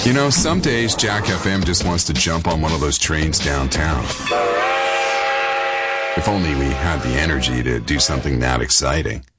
You know, some days Jack FM just wants to jump on one of those trains downtown. If only we had the energy to do something that exciting.